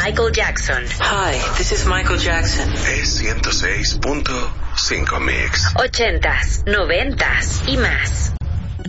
Michael Jackson. Hi, this is Michael Jackson. Es 106.5 Mix. 80s, 90s y más.